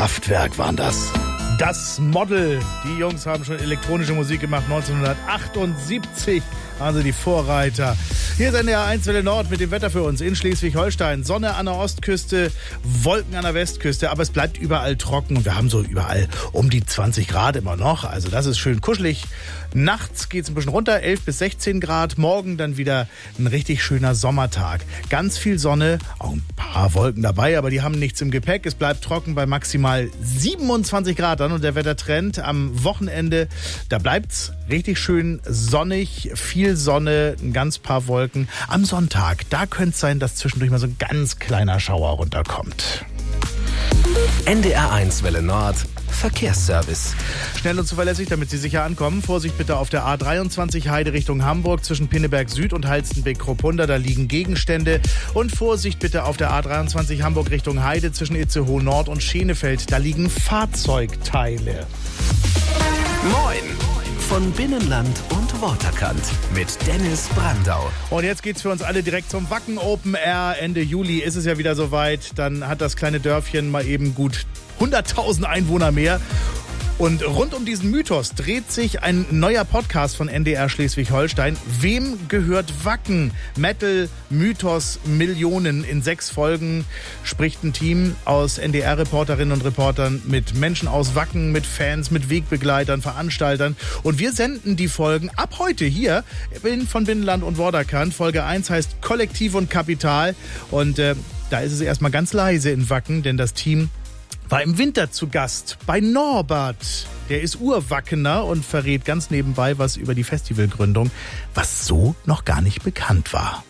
Kraftwerk waren das. Das Model. Die Jungs haben schon elektronische Musik gemacht. 1978 waren sie die Vorreiter. Hier ist NDR 1 Welle Nord mit dem Wetter für uns in Schleswig-Holstein. Sonne an der Ostküste, Wolken an der Westküste, aber es bleibt überall trocken und wir haben so überall um die 20 Grad immer noch. Also das ist schön kuschelig. Nachts geht es ein bisschen runter, 11 bis 16 Grad. Morgen dann wieder ein richtig schöner Sommertag. Ganz viel Sonne, auch ein paar Wolken dabei, aber die haben nichts im Gepäck. Es bleibt trocken bei maximal 27 Grad dann. Und der Wettertrend am Wochenende, da bleibt's richtig schön sonnig, viel Sonne, ein ganz paar Wolken. Am Sonntag, da könnte es sein, dass zwischendurch mal so ein ganz kleiner Schauer runterkommt. NDR 1 Welle Nord Verkehrsservice. Schnell und zuverlässig, damit Sie sicher ankommen. Vorsicht bitte auf der A23 Heide Richtung Hamburg zwischen Pinneberg Süd und Halstenbeck-Kropunda. Da liegen Gegenstände. Und Vorsicht bitte auf der A23 Hamburg Richtung Heide zwischen Itzehoe Nord und Schenefeld. Da liegen Fahrzeugteile. Moin von Binnenland und Waterkant mit Dennis Brandau. Und jetzt geht's für uns alle direkt zum Wacken Open Air. Ende Juli ist es ja wieder soweit. Dann hat das kleine Dörfchen mal eben gut 100.000 Einwohner mehr. Und rund um diesen Mythos dreht sich ein neuer Podcast von NDR Schleswig-Holstein. Wem gehört Wacken? Metal, Mythos, Millionen. In 6 Folgen spricht ein Team aus NDR-Reporterinnen und Reportern mit Menschen aus Wacken, mit Fans, mit Wegbegleitern, Veranstaltern. Und wir senden die Folgen ab heute hier von Binnenland und Waterkant. Folge 1 heißt Kollektiv und Kapital. Und da ist es erstmal ganz leise in Wacken, denn das Team war im Winter zu Gast bei Norbert. Der ist Urwackener und verrät ganz nebenbei was über die Festivalgründung, was so noch gar nicht bekannt war.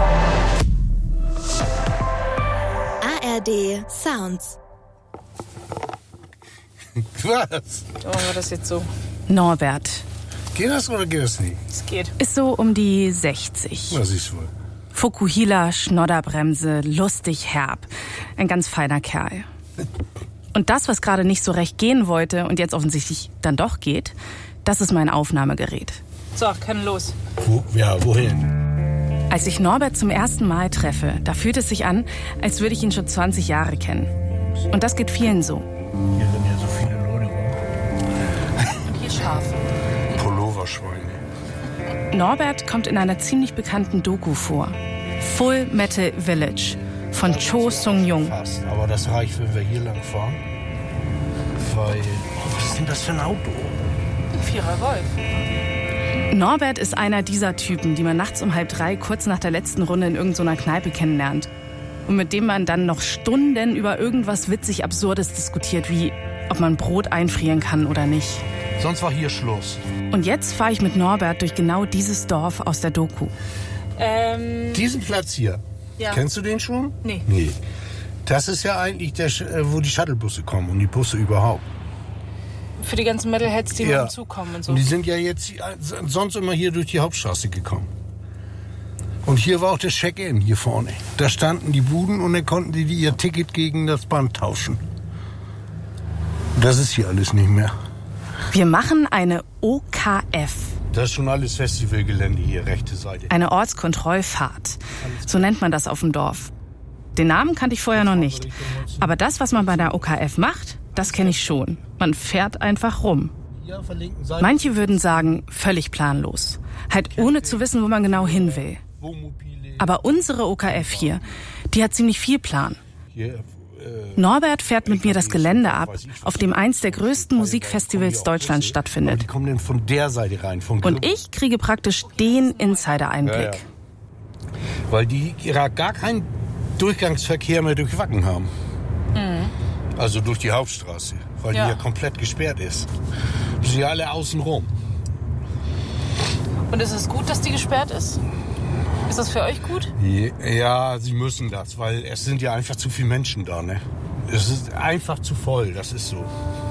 ARD Sounds. Was? Machen wir das jetzt so? Norbert. Geht das oder geht das nicht? Es geht. Ist so um die 60. Was ist wohl? Fukuhila, Schnodderbremse, lustig herb. Ein ganz feiner Kerl. Und das, was gerade nicht so recht gehen wollte und jetzt offensichtlich dann doch geht, das ist mein Aufnahmegerät. So, können los. Wohin? Als ich Norbert zum ersten Mal treffe, da fühlt es sich an, als würde ich ihn schon 20 Jahre kennen. Und das geht vielen so. Hier sind ja so viele Leute rum. Und hier Schafe. Pulloverschweine. Norbert kommt in einer ziemlich bekannten Doku vor. Full Metal Village von Cho Sung-Jung. Fast. Aber das reicht, wenn wir hier lang fahren. Weil, was ist denn das für ein Auto? Ein 4er Golf. Norbert ist einer dieser Typen, die man nachts um 2:30 kurz nach der letzten Runde in irgendeiner Kneipe kennenlernt. Und mit dem man dann noch Stunden über irgendwas witzig Absurdes diskutiert, wie ob man Brot einfrieren kann oder nicht. Sonst war hier Schluss. Und jetzt fahre ich mit Norbert durch genau dieses Dorf aus der Doku. Diesen Platz hier. Ja. Kennst du den schon? Nee. Das ist ja eigentlich wo die Shuttlebusse kommen und die Busse überhaupt. Für die ganzen Metalheads, die noch hinzukommen und so. Und die sind ja jetzt sonst immer hier durch die Hauptstraße gekommen. Und hier war auch das Check-in hier vorne. Da standen die Buden und dann konnten die ihr Ticket gegen das Band tauschen. Das ist hier alles nicht mehr. Wir machen eine OKF. Das ist schon alles Festivalgelände hier, rechte Seite. Eine Ortskontrollfahrt. So nennt man das auf dem Dorf. Den Namen kannte ich vorher noch nicht. Aber das, was man bei der OKF macht, das kenne ich schon. Man fährt einfach rum. Manche würden sagen, völlig planlos. Halt ohne zu wissen, wo man genau hin will. Aber unsere OKF hier, die hat ziemlich viel Plan. Norbert fährt mit mir das Gelände ab, auf dem eins der größten Musikfestivals Deutschlands stattfindet. Die kommen dann von der Seite rein. Und ich kriege praktisch den Insider-Einblick. Ja. Weil die gar keinen Durchgangsverkehr mehr durch Wacken haben. Mhm. Also durch die Hauptstraße, weil die ja komplett gesperrt ist. Sie alle außen rum. Und ist es gut, dass die gesperrt ist? Ist das für euch gut? Ja, sie müssen das, weil es sind ja einfach zu viele Menschen da, ne? Es ist einfach zu voll, das ist so.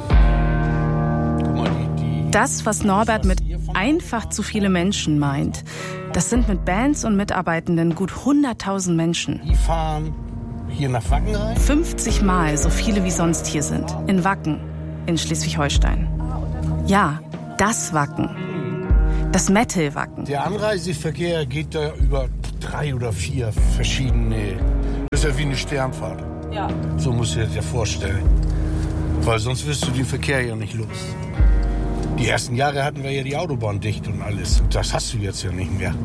Guck mal, Das, was Norbert mit einfach zu viele Menschen meint, das sind mit Bands und Mitarbeitenden gut 100.000 Menschen. Die fahren hier nach Wacken rein? 50 Mal so viele wie sonst hier sind. In Wacken, in Schleswig-Holstein. Ja, das Wacken. Das Metal-Wacken. Der Anreiseverkehr geht da über 3 oder 4 verschiedene. Das ist ja wie eine Sternfahrt. Ja. So muss ich das ja vorstellen. Weil sonst wirst du den Verkehr ja nicht los. Die ersten Jahre hatten wir ja die Autobahn dicht und alles. Das hast du jetzt ja nicht mehr.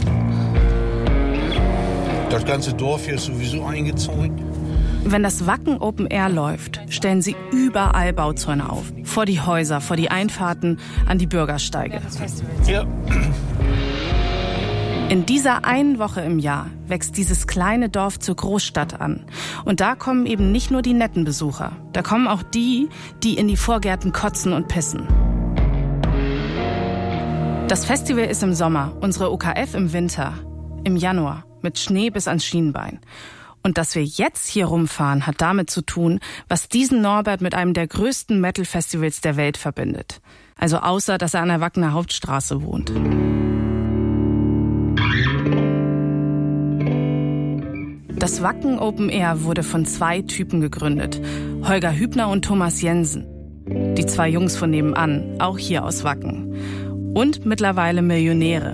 Das ganze Dorf hier ist sowieso eingezäunt. Wenn das Wacken Open Air läuft, stellen sie überall Bauzäune auf. Vor die Häuser, vor die Einfahrten, an die Bürgersteige. Ja. In dieser einen Woche im Jahr wächst dieses kleine Dorf zur Großstadt an. Und da kommen eben nicht nur die netten Besucher. Da kommen auch die, die in die Vorgärten kotzen und pissen. Das Festival ist im Sommer, unsere OKF im Winter, im Januar, mit Schnee bis ans Schienbein. Und dass wir jetzt hier rumfahren, hat damit zu tun, was diesen Norbert mit einem der größten Metal-Festivals der Welt verbindet. Also außer, dass er an der Wackener Hauptstraße wohnt. Das Wacken Open Air wurde von 2 Typen gegründet. Holger Hübner und Thomas Jensen. Die 2 Jungs von nebenan, auch hier aus Wacken. Und mittlerweile Millionäre.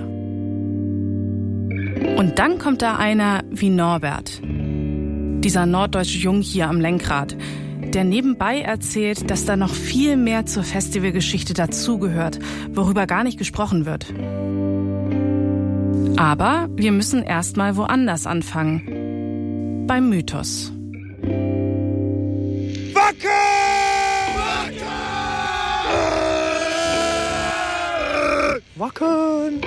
Und dann kommt da einer wie Norbert. Dieser norddeutsche Jung hier am Lenkrad, der nebenbei erzählt, dass da noch viel mehr zur Festivalgeschichte dazugehört, worüber gar nicht gesprochen wird. Aber wir müssen erstmal woanders anfangen. Beim Mythos. Wacken! Wacken!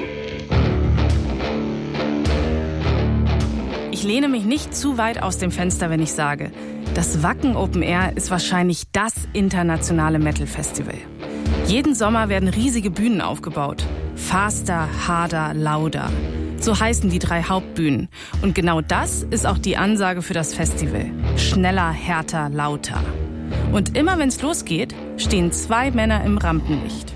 Ich lehne mich nicht zu weit aus dem Fenster, wenn ich sage, das Wacken Open Air ist wahrscheinlich das internationale Metal-Festival. Jeden Sommer werden riesige Bühnen aufgebaut. Faster, harder, lauter. So heißen die 3 Hauptbühnen. Und genau das ist auch die Ansage für das Festival. Schneller, härter, lauter. Und immer wenn es losgeht, stehen 2 Männer im Rampenlicht.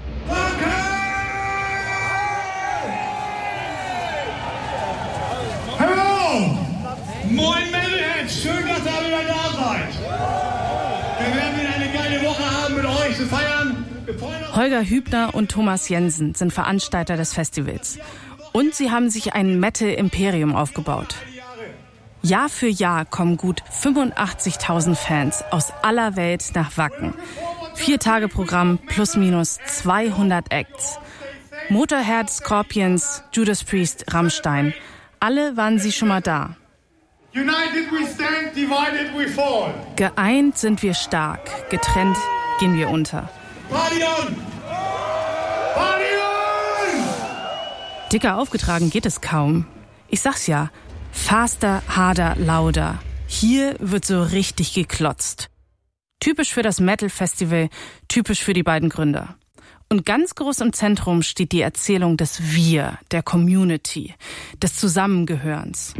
Hallo! Moin Metalheads! Schön, dass ihr wieder da seid! Wir werden wieder eine geile Woche haben mit euch zu feiern. Holger Hübner und Thomas Jensen sind Veranstalter des Festivals. Und sie haben sich ein Metal-Imperium aufgebaut. Jahr für Jahr kommen gut 85.000 Fans aus aller Welt nach Wacken. 4-Tage-Programm plus minus 200 Acts. Motorhead, Scorpions, Judas Priest, Rammstein. Alle waren sie schon mal da. United we stand, divided we fall. Geeint sind wir stark, getrennt gehen wir unter. Party on! Party on! Dicker aufgetragen geht es kaum. Ich sag's ja, faster, harder, lauter. Hier wird so richtig geklotzt. Typisch für das Metal-Festival, typisch für die beiden Gründer. Und ganz groß im Zentrum steht die Erzählung des Wir, der Community, des Zusammengehörens.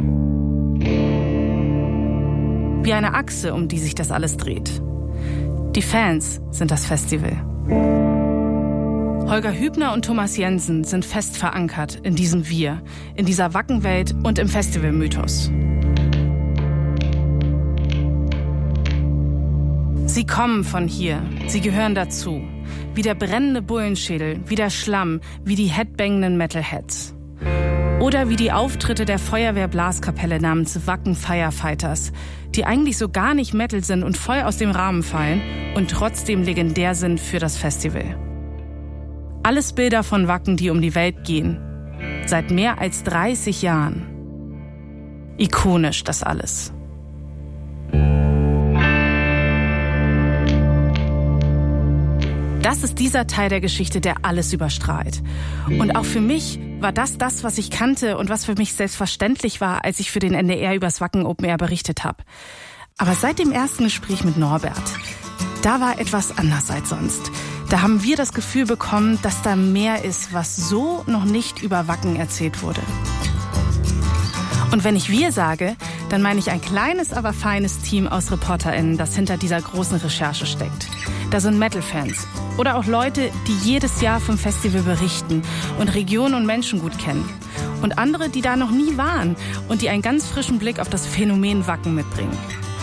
Wie eine Achse, um die sich das alles dreht. Die Fans sind das Festival. Holger Hübner und Thomas Jensen sind fest verankert in diesem Wir, in dieser Wackenwelt und im Festivalmythos. Sie kommen von hier, sie gehören dazu. Wie der brennende Bullenschädel, wie der Schlamm, wie die headbangenden Metalheads. Oder wie die Auftritte der Feuerwehrblaskapelle namens Wacken Firefighters, die eigentlich so gar nicht Metal sind und voll aus dem Rahmen fallen und trotzdem legendär sind für das Festival. Alles Bilder von Wacken, die um die Welt gehen. Seit mehr als 30 Jahren. Ikonisch das alles. Das ist dieser Teil der Geschichte, der alles überstrahlt. Und auch für mich war das, was ich kannte und was für mich selbstverständlich war, als ich für den NDR übers Wacken Open Air berichtet habe. Aber seit dem ersten Gespräch mit Norbert, da war etwas anders als sonst. Da haben wir das Gefühl bekommen, dass da mehr ist, was so noch nicht über Wacken erzählt wurde. Und wenn ich wir sage, dann meine ich ein kleines, aber feines Team aus ReporterInnen, das hinter dieser großen Recherche steckt. Da sind Metal-Fans oder auch Leute, die jedes Jahr vom Festival berichten und Regionen und Menschen gut kennen. Und andere, die da noch nie waren und die einen ganz frischen Blick auf das Phänomen Wacken mitbringen.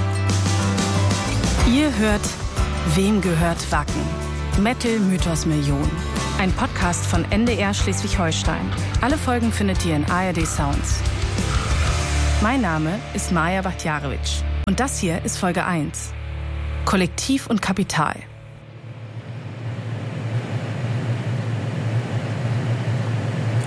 Ihr hört Wem gehört Wacken? Metal Mythos Million. Ein Podcast von NDR Schleswig-Holstein. Alle Folgen findet ihr in ARD Sounds. Mein Name ist Maja Bachtjarewitsch und das hier ist Folge 1. Kollektiv und Kapital.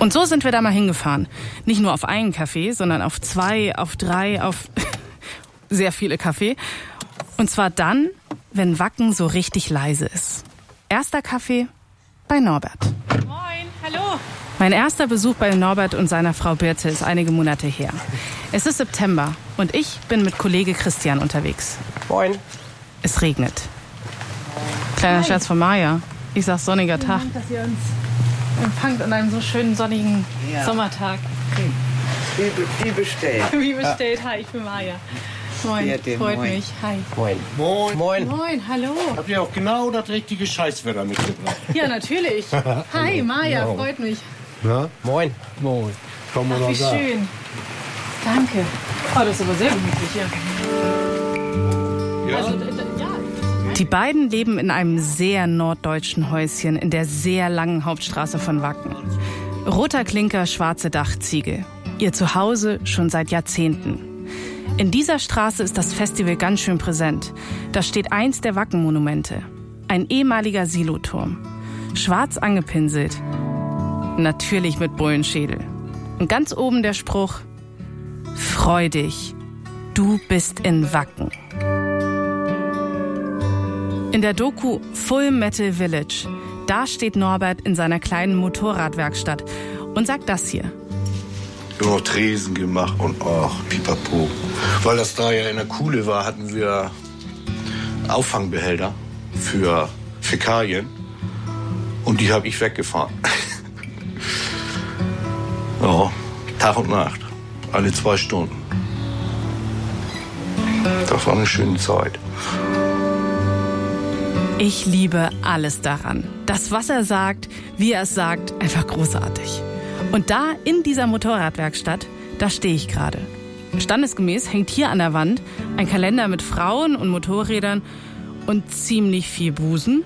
Und so sind wir da mal hingefahren. Nicht nur auf einen Café, sondern auf 2, auf 3, auf sehr viele Café. Und zwar dann, wenn Wacken so richtig leise ist. Erster Kaffee bei Norbert. Moin, hallo. Mein erster Besuch bei Norbert und seiner Frau Birte ist einige Monate her. Es ist September und ich bin mit Kollege Christian unterwegs. Moin. Es regnet. Kleiner Scherz von Maja. Ich sag sonniger Tag. Dank, dass ihr uns empfangt an einem so schönen sonnigen Sommertag. Wie bestellt. Wie bestellt. Hi, ich bin Maja. Moin, freut mich. Hi. Moin. Moin. Moin. Moin, hallo. Habt ihr auch genau das richtige Scheißwetter mitgebracht? Ja, natürlich. Hi, Maja, freut mich. Ja? Moin. Moin. Komm mal Ach, wie da. schön. Danke. Oh, das ist aber sehr gemütlich hier. Ja? Also, Die beiden leben in einem sehr norddeutschen Häuschen in der sehr langen Hauptstraße von Wacken. Roter Klinker, schwarze Dachziegel. Ihr Zuhause schon seit Jahrzehnten. In dieser Straße ist das Festival ganz schön präsent. Da steht eins der Wacken-Monumente. Ein ehemaliger Siloturm. Schwarz angepinselt. Natürlich mit Bullenschädel. Und ganz oben der Spruch: Freu dich, du bist in Wacken. In der Doku Full Metal Village, da steht Norbert in seiner kleinen Motorradwerkstatt und sagt das hier. Wir haben auch Tresen gemacht und pipapo. Weil das da ja in der Kuhle war, hatten wir Auffangbehälter für Fäkalien und die habe ich weggefahren. Ja, Tag und Nacht, alle 2 Stunden. Das war eine schöne Zeit. Ich liebe alles daran. Das, was er sagt, wie er es sagt, einfach großartig. Und da in dieser Motorradwerkstatt, da stehe ich gerade. Standesgemäß hängt hier an der Wand ein Kalender mit Frauen und Motorrädern und ziemlich viel Busen.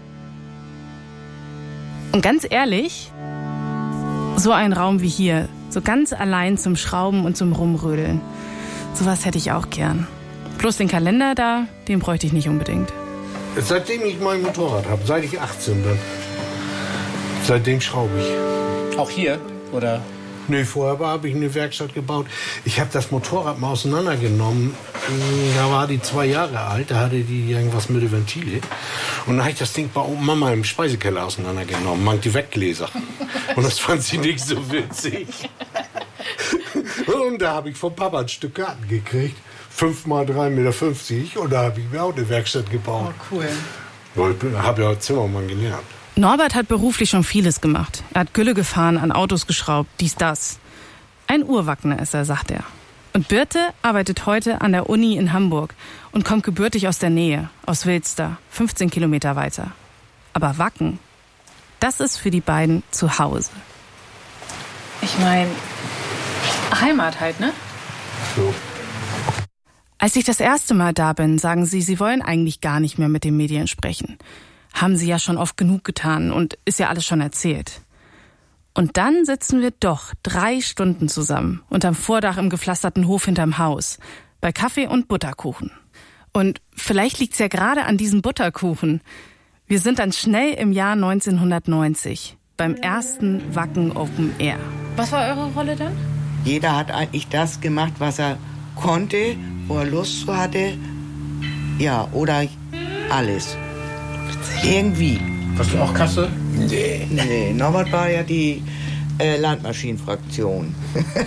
Und ganz ehrlich, so ein Raum wie hier, so ganz allein zum Schrauben und zum Rumrödeln, sowas hätte ich auch gern. Bloß den Kalender da, den bräuchte ich nicht unbedingt. Seitdem ich mein Motorrad habe, seit ich 18 bin, seitdem schraube ich. Auch hier? Oder? Nee, vorher habe ich eine Werkstatt gebaut. Ich habe das Motorrad mal auseinandergenommen. Da war die 2 Jahre alt, da hatte die irgendwas mit den Ventile. Und dann habe ich das Ding bei Mama im Speisekeller auseinandergenommen, mang die Weggläser. Und das fand sie nicht so witzig. Und da habe ich vom Papa ein Stück Garten gekriegt. 5 mal 3,50 Meter. Und da habe ich mir auch eine Werkstatt gebaut. Oh, cool. Ich habe ja Zimmermann gelernt. Norbert hat beruflich schon vieles gemacht. Er hat Gülle gefahren, an Autos geschraubt, dies, das. Ein Urwackener ist er, sagt er. Und Birte arbeitet heute an der Uni in Hamburg und kommt gebürtig aus der Nähe, aus Wilster, 15 Kilometer weiter. Aber Wacken, das ist für die beiden zu Hause. Ich meine, Heimat halt, ne? So. Als ich das erste Mal da bin, sagen sie, sie wollen eigentlich gar nicht mehr mit den Medien sprechen. Haben sie ja schon oft genug getan und ist ja alles schon erzählt. Und dann sitzen wir doch 3 Stunden zusammen unterm Vordach im gepflasterten Hof hinterm Haus, bei Kaffee und Butterkuchen. Und vielleicht liegt's ja gerade an diesem Butterkuchen. Wir sind dann schnell im Jahr 1990, beim ersten Wacken Open Air. Was war eure Rolle dann? Jeder hat eigentlich das gemacht, was er konnte, wo er Lust zu hatte. Ja, oder alles. Irgendwie. Hast du auch Kasse? Nee, Norbert war ja die Landmaschinenfraktion.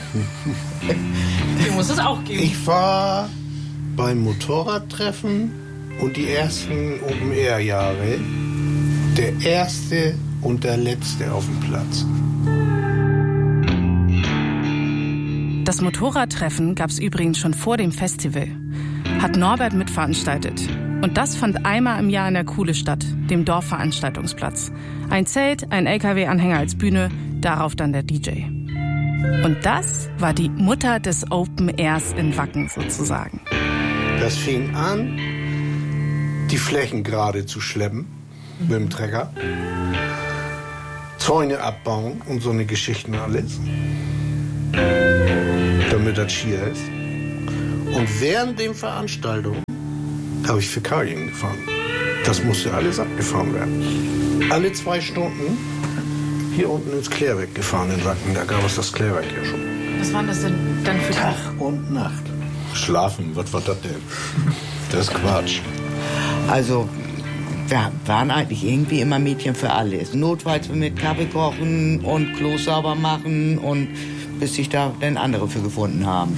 Die muss es auch geben. Ich war beim Motorradtreffen und die ersten Open-Air-Jahre der erste und der letzte auf dem Platz. Das Motorradtreffen gab's übrigens schon vor dem Festival. Hat Norbert mitveranstaltet. Und das fand einmal im Jahr in der Kuhle statt, dem Dorfveranstaltungsplatz. Ein Zelt, ein LKW-Anhänger als Bühne, darauf dann der DJ. Und das war die Mutter des Open Airs in Wacken sozusagen. Das fing an, die Flächen gerade zu schleppen mit dem Trecker, Zäune abbauen und so eine Geschichten alles, damit das schier ist. Und während der Veranstaltung habe ich Fäkalien gefahren. Das musste alles abgefahren werden. Alle 2 Stunden Hier unten ins Klärwerk gefahren in Wacken. Da gab es das Klärwerk ja schon. Was waren das denn dann für Tag und Nacht. Schlafen, was war das denn? Das ist Quatsch. Also, wir waren eigentlich irgendwie immer Mädchen für alles. Notfalls mit Kaffee kochen und Klo sauber machen und bis sich da dann andere für gefunden haben.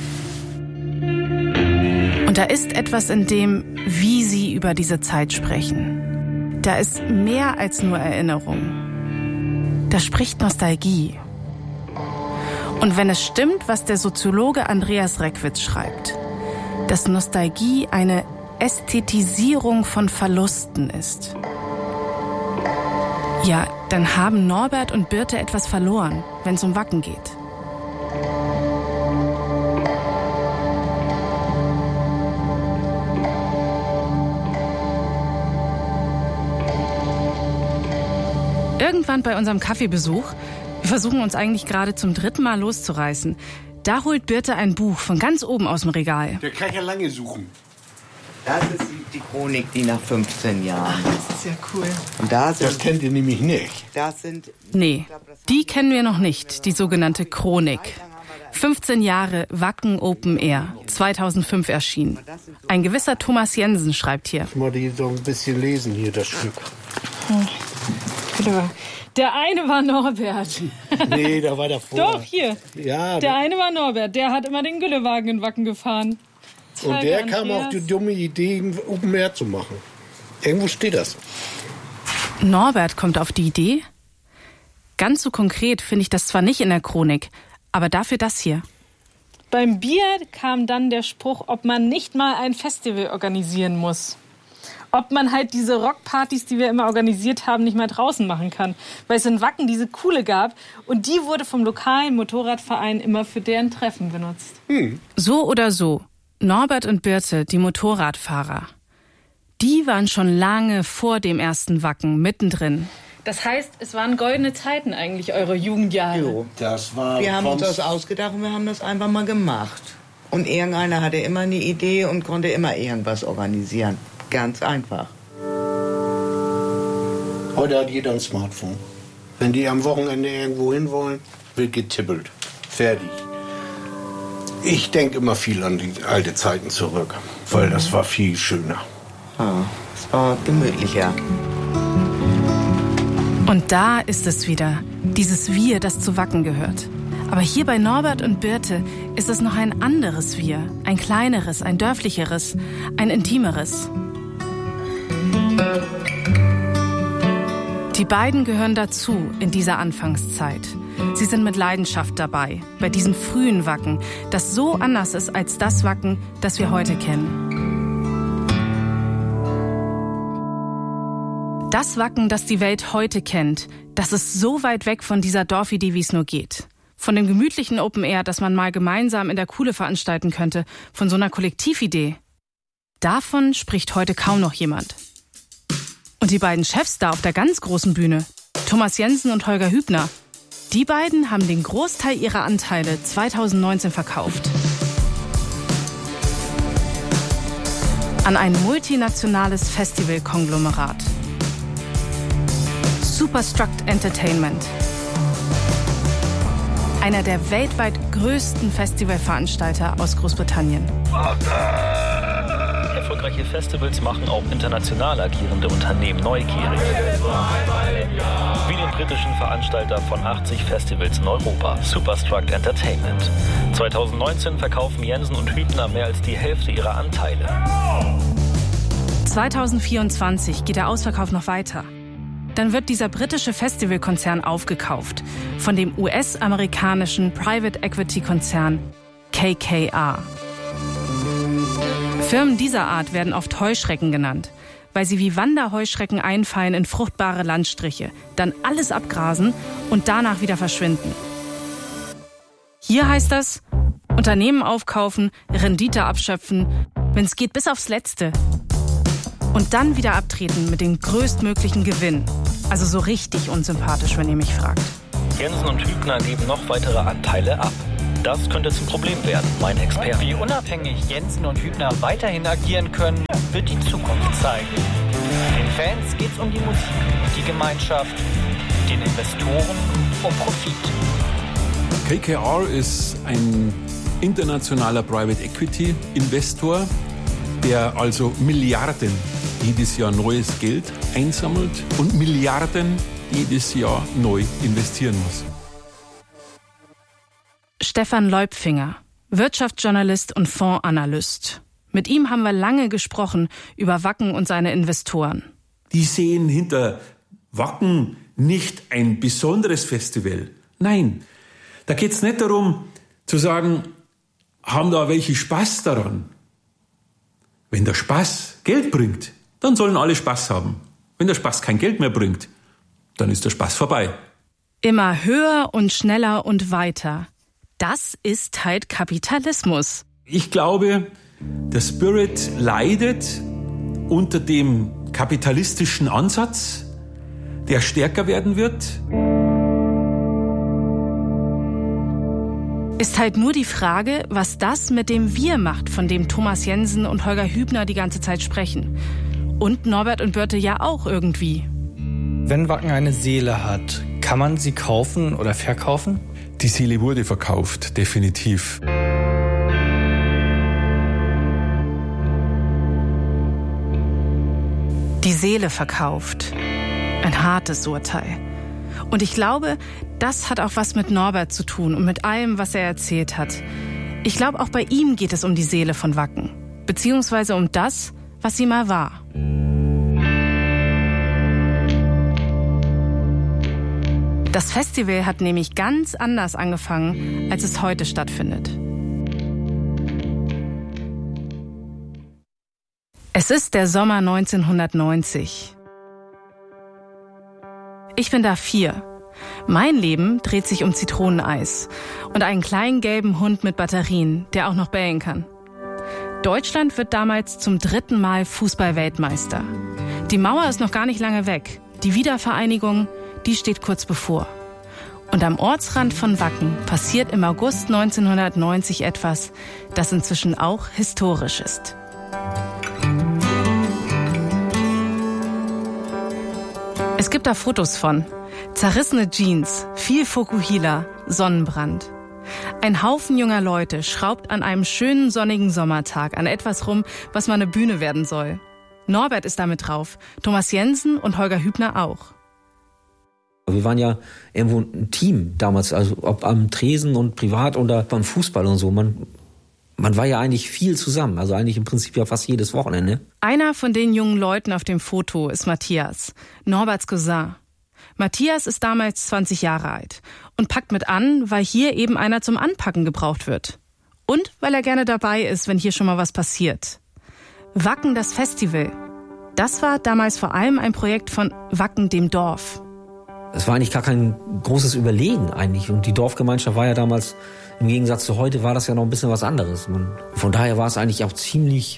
Und da ist etwas in dem, wie sie über diese Zeit sprechen. Da ist mehr als nur Erinnerung. Da spricht Nostalgie. Und wenn es stimmt, was der Soziologe Andreas Reckwitz schreibt, dass Nostalgie eine Ästhetisierung von Verlusten ist, ja, dann haben Norbert und Birte etwas verloren, wenn es um Wacken geht. Irgendwann bei unserem Kaffeebesuch, wir versuchen uns eigentlich gerade zum 3. Mal loszureißen, da holt Birte ein Buch von ganz oben aus dem Regal. Der kann ja lange suchen. Das ist die Chronik, die nach 15 Jahren. Das ist ja cool. Und da sind, Das kennt ihr nämlich nicht. das sind, Nee, die kennen wir noch nicht, die sogenannte Chronik. 15 Jahre Wacken Open Air, 2005 erschienen. Ein gewisser Thomas Jensen schreibt hier. Mal die so ein bisschen lesen hier, das Stück. Der eine war Norbert. Nee, da war davor. Doch, hier. Ja, Der eine war Norbert. Der hat immer den Güllewagen in Wacken gefahren. und der kam auf die dumme Idee, ein Open Air zu machen. Irgendwo steht das. Norbert kommt auf die Idee? Ganz so konkret finde ich das zwar nicht in der Chronik, aber dafür das hier. Beim Bier kam dann der Spruch, ob man nicht mal ein Festival organisieren muss. Ob man halt diese Rockpartys, die wir immer organisiert haben, nicht mal draußen machen kann. Weil es in Wacken diese Kuhle gab und die wurde vom lokalen Motorradverein immer für deren Treffen benutzt. So oder so, Norbert und Birte, die Motorradfahrer, die waren schon lange vor dem ersten Wacken mittendrin. Das heißt, es waren goldene Zeiten eigentlich, eure Jugendjahre. Jo. Das war Wir haben uns das ausgedacht und wir haben das einfach mal gemacht. Und irgendeiner hatte immer eine Idee und konnte immer irgendwas organisieren. Ganz einfach. Heute hat jeder ein Smartphone. Wenn die am Wochenende irgendwo hin wollen, wird getippelt. Fertig. Ich denke immer viel an die alte Zeiten zurück, weil das war viel schöner. Ja, es war gemütlicher. Und da ist es wieder, dieses Wir, das zu Wacken gehört. Aber hier bei Norbert und Birte ist es noch ein anderes Wir, ein kleineres, ein dörflicheres, ein intimeres. Die beiden gehören dazu in dieser Anfangszeit. Sie sind mit Leidenschaft dabei, bei diesem frühen Wacken, das so anders ist als das Wacken, das wir heute kennen. Das Wacken, das die Welt heute kennt, das ist so weit weg von dieser Dorfidee, wie es nur geht. Von dem gemütlichen Open Air, das man mal gemeinsam in der Kuhle veranstalten könnte, von so einer Kollektividee. Davon spricht heute kaum noch jemand. Und die beiden Chefs da auf der ganz großen Bühne, Thomas Jensen und Holger Hübner, die beiden haben den Großteil ihrer Anteile 2019 verkauft. An ein multinationales Festivalkonglomerat. Superstruct Entertainment. Einer der weltweit größten Festivalveranstalter aus Großbritannien. Erfolgreiche Festivals machen auch international agierende Unternehmen neugierig. Wie den britischen Veranstalter von 80 Festivals in Europa, Superstruct Entertainment. 2019 verkaufen Jensen und Hübner mehr als die Hälfte ihrer Anteile. 2024 geht der Ausverkauf noch weiter. Dann wird dieser britische Festivalkonzern aufgekauft von dem US-amerikanischen Private Equity Konzern KKR. Firmen dieser Art werden oft Heuschrecken genannt, weil sie wie Wanderheuschrecken einfallen in fruchtbare Landstriche, dann alles abgrasen und danach wieder verschwinden. Hier heißt das, Unternehmen aufkaufen, Rendite abschöpfen, wenn es geht bis aufs Letzte. Und dann wieder abtreten mit dem größtmöglichen Gewinn. Also so richtig unsympathisch, wenn ihr mich fragt. Jensen und Hübner geben noch weitere Anteile ab. Das könnte zum Problem werden, mein Experte. Wie unabhängig Jensen und Hübner weiterhin agieren können, wird die Zukunft zeigen. Den Fans geht's um die Musik, die Gemeinschaft, den Investoren um Profit. KKR ist ein internationaler Private Equity Investor, der also Milliarden jedes Jahr neues Geld einsammelt und Milliarden jedes Jahr neu investieren muss. Stefan Leupfinger, Wirtschaftsjournalist und Fondsanalyst. Mit ihm haben wir lange gesprochen über Wacken und seine Investoren. Die sehen hinter Wacken nicht ein besonderes Festival. Nein, da geht es nicht darum zu sagen, haben da welche Spaß daran? Wenn der Spaß Geld bringt, dann sollen alle Spaß haben. Wenn der Spaß kein Geld mehr bringt, dann ist der Spaß vorbei. Immer höher und schneller und weiter. Das ist halt Kapitalismus. Ich glaube, der Spirit leidet unter dem kapitalistischen Ansatz, der stärker werden wird. Ist halt nur die Frage, was das mit dem Wir macht, von dem Thomas Jensen und Holger Hübner die ganze Zeit sprechen. Und Norbert und Birte ja auch irgendwie. Wenn Wacken eine Seele hat, kann man sie kaufen oder verkaufen? Die Seele wurde verkauft, definitiv. Die Seele verkauft. Ein hartes Urteil. Und ich glaube, das hat auch was mit Norbert zu tun und mit allem, was er erzählt hat. Ich glaube, auch bei ihm geht es um die Seele von Wacken. Beziehungsweise um das, was sie mal war. Das Festival hat nämlich ganz anders angefangen, als es heute stattfindet. Es ist der Sommer 1990. Ich bin da 4. Mein Leben dreht sich um Zitroneneis und einen kleinen gelben Hund mit Batterien, der auch noch bellen kann. Deutschland wird damals zum 3. Mal Fußball-Weltmeister. Die Mauer ist noch gar nicht lange weg. Die Wiedervereinigung, die steht kurz bevor. Und am Ortsrand von Wacken passiert im August 1990 etwas, das inzwischen auch historisch ist. Es gibt da Fotos von zerrissene Jeans, viel Fokuhila, Sonnenbrand. Ein Haufen junger Leute schraubt an einem schönen sonnigen Sommertag an etwas rum, was mal eine Bühne werden soll. Norbert ist damit drauf, Thomas Jensen und Holger Hübner auch. Wir waren ja irgendwo ein Team damals, also ob am Tresen und privat oder beim Fußball und so. Man war ja eigentlich viel zusammen, also eigentlich im Prinzip ja fast jedes Wochenende. Einer von den jungen Leuten auf dem Foto ist Matthias, Norberts Cousin. Matthias ist damals 20 Jahre alt und packt mit an, weil hier eben einer zum Anpacken gebraucht wird. Und weil er gerne dabei ist, wenn hier schon mal was passiert. Wacken, das Festival. Das war damals vor allem ein Projekt von Wacken, dem Dorf. Es war eigentlich gar kein großes Überlegen eigentlich. Und die Dorfgemeinschaft war ja damals, im Gegensatz zu heute, war das ja noch ein bisschen was anderes. Von daher war es eigentlich auch ziemlich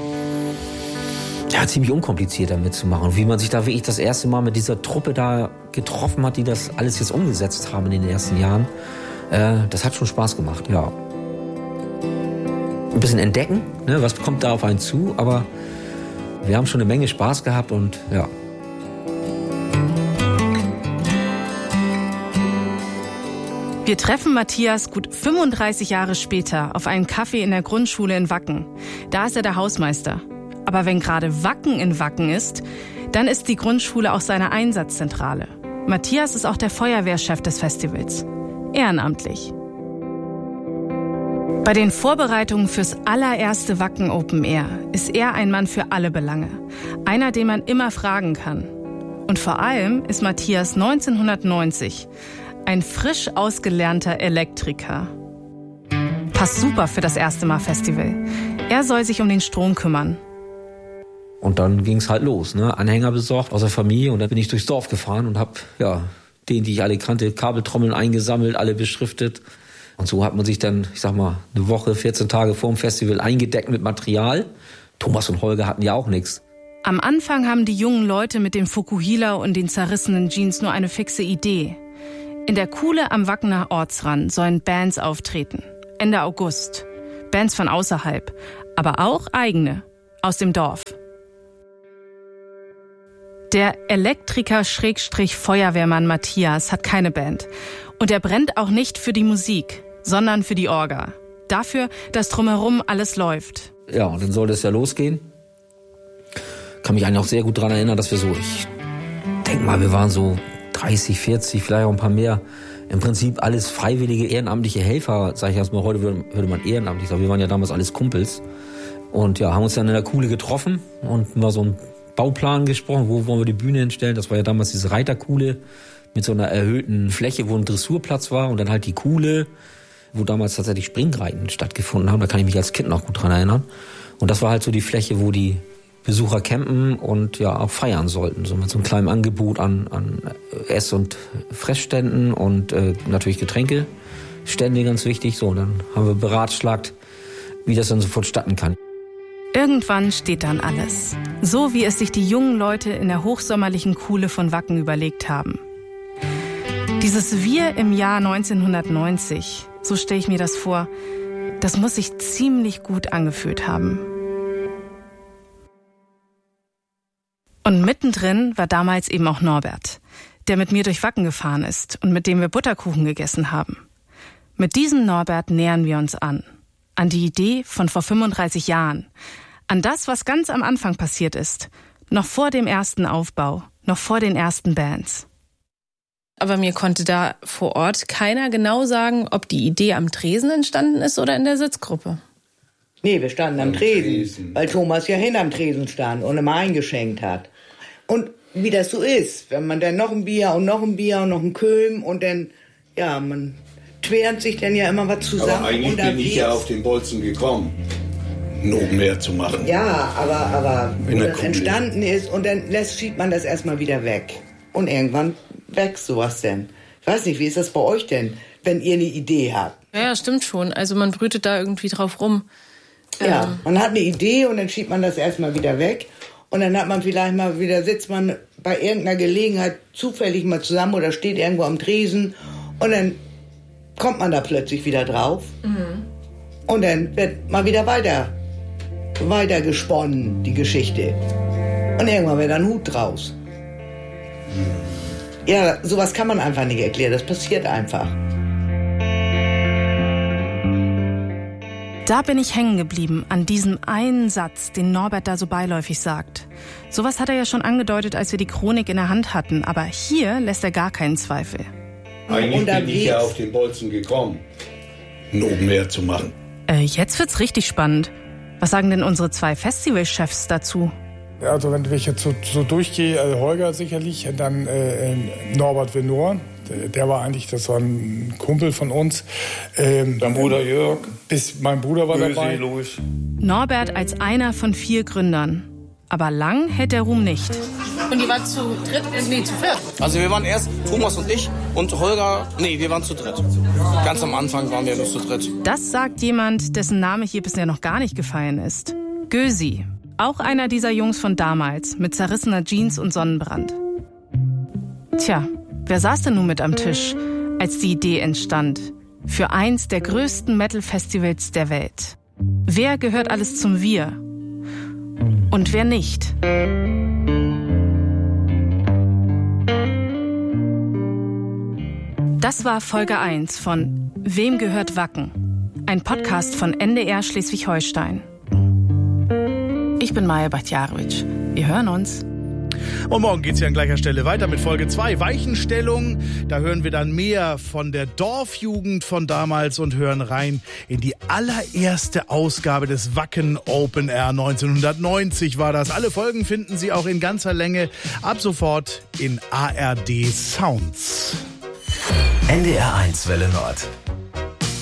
unkompliziert damit zu machen. Und wie man sich da wirklich das erste Mal mit dieser Truppe da getroffen hat, die das alles jetzt umgesetzt haben in den ersten Jahren, das hat schon Spaß gemacht, ja. Ein bisschen entdecken, ne, was kommt da auf einen zu, aber wir haben schon eine Menge Spaß gehabt und ja. Wir treffen Matthias gut 35 Jahre später auf einem Café in der Grundschule in Wacken. Da ist er der Hausmeister. Aber wenn gerade Wacken in Wacken ist, dann ist die Grundschule auch seine Einsatzzentrale. Matthias ist auch der Feuerwehrchef des Festivals. Ehrenamtlich. Bei den Vorbereitungen fürs allererste Wacken Open Air ist er ein Mann für alle Belange. Einer, den man immer fragen kann. Und vor allem ist Matthias 1990 ein frisch ausgelernter Elektriker. Passt super für das erste Mal Festival. Er soll sich um den Strom kümmern. Und dann ging's halt los, ne? Anhänger besorgt aus der Familie und dann bin ich durchs Dorf gefahren und hab, die ich alle kannte, Kabeltrommeln eingesammelt, alle beschriftet. Und so hat man sich dann, eine Woche, 14 Tage vor dem Festival eingedeckt mit Material. Thomas und Holger hatten ja auch nichts. Am Anfang haben die jungen Leute mit dem Fukuhila und den zerrissenen Jeans nur eine fixe Idee. In der Kuhle am Wackener Ortsrand sollen Bands auftreten. Ende August. Bands von außerhalb, aber auch eigene, aus dem Dorf. Der Elektriker-Feuerwehrmann Matthias hat keine Band. Und er brennt auch nicht für die Musik, sondern für die Orga. Dafür, dass drumherum alles läuft. Ja, und dann sollte es ja losgehen. Kann mich eigentlich auch sehr gut daran erinnern, dass wir ich denke mal, wir waren so 30, 40, vielleicht auch ein paar mehr. Im Prinzip alles freiwillige, ehrenamtliche Helfer, sage ich erstmal, heute würde man ehrenamtlich sagen. Wir waren ja damals alles Kumpels. Und ja, haben uns dann in der Kuhle getroffen und mal so einen Bauplan gesprochen, wo wollen wir die Bühne hinstellen. Das war ja damals diese Reiterkuhle mit so einer erhöhten Fläche, wo ein Dressurplatz war und dann halt die Kuhle, wo damals tatsächlich Springreiten stattgefunden haben. Da kann ich mich als Kind noch gut dran erinnern. Und das war halt so die Fläche, wo die Besucher campen und ja auch feiern sollten. So mit so einem kleinen Angebot an Ess- und Fressständen und natürlich Getränkestände, ganz wichtig. So, und dann haben wir beratschlagt, wie das dann so vonstatten kann. Irgendwann steht dann alles. So wie es sich die jungen Leute in der hochsommerlichen Kuhle von Wacken überlegt haben. Dieses Wir im Jahr 1990, so stelle ich mir das vor, das muss sich ziemlich gut angefühlt haben. Und mittendrin war damals eben auch Norbert, der mit mir durch Wacken gefahren ist und mit dem wir Butterkuchen gegessen haben. Mit diesem Norbert nähern wir uns an die Idee von vor 35 Jahren, an das, was ganz am Anfang passiert ist, noch vor dem ersten Aufbau, noch vor den ersten Bands. Aber mir konnte da vor Ort keiner genau sagen, ob die Idee am Tresen entstanden ist oder in der Sitzgruppe. Nee, wir standen am Tresen, weil Thomas ja hinterm Tresen stand und immer eingeschenkt hat. Und wie das so ist, wenn man dann noch ein Bier und noch ein Bier und noch ein Köln und dann, ja, man quert sich dann ja immer was zusammen. Aber eigentlich bin ich ja auf den Bolzen gekommen, noch mehr zu machen. Ja, aber wo das entstanden ist und dann schiebt man das erstmal wieder weg. Und irgendwann wächst sowas denn. Ich weiß nicht, wie ist das bei euch denn, wenn ihr eine Idee habt? Ja, stimmt schon. Also man brütet da irgendwie drauf rum. Ja, man hat eine Idee und dann schiebt man das erstmal wieder weg. Und dann hat man vielleicht mal wieder, sitzt man bei irgendeiner Gelegenheit zufällig mal zusammen oder steht irgendwo am Tresen und dann kommt man da plötzlich wieder drauf. Mhm. Und dann wird mal wieder weiter gesponnen, die Geschichte. Und irgendwann wird ein Hut draus. Ja, sowas kann man einfach nicht erklären, das passiert einfach. Da bin ich hängen geblieben an diesem einen Satz, den Norbert da so beiläufig sagt. Sowas hat er ja schon angedeutet, als wir die Chronik in der Hand hatten, aber hier lässt er gar keinen Zweifel. Eigentlich bin ich ja auf den Bolzen gekommen, noch mehr zu machen. Jetzt wird's richtig spannend. Was sagen denn unsere zwei Festivalchefs dazu? Also wenn ich jetzt so durchgehe, Holger sicherlich, dann Norbert Venor. Der war eigentlich, das war ein Kumpel von uns. Dein Bruder Jörg. Mein Bruder war dabei. Louis. Norbert als einer von 4 Gründern. Aber lang hält der Ruhm nicht. Und ihr wart zu dritt? Nee, zu viert. Also wir waren erst Thomas und ich und Holger, wir waren zu dritt. Ganz am Anfang waren wir nur zu dritt. Das sagt jemand, dessen Name hier bisher noch gar nicht gefallen ist. Gösi. Auch einer dieser Jungs von damals, mit zerrissener Jeans und Sonnenbrand. Tja, wer saß denn nun mit am Tisch, als die Idee entstand? Für eins der größten Metal-Festivals der Welt. Wer gehört alles zum Wir? Und wer nicht? Das war Folge 1 von Wem gehört Wacken? Ein Podcast von NDR Schleswig-Holstein. Ich bin Maja Bachtjarowitsch. Wir hören uns. Und morgen geht's ja an gleicher Stelle weiter mit Folge 2, Weichenstellung. Da hören wir dann mehr von der Dorfjugend von damals und hören rein in die allererste Ausgabe des Wacken Open Air 1990 war das. Alle Folgen finden Sie auch in ganzer Länge ab sofort in ARD Sounds. NDR 1 Welle Nord.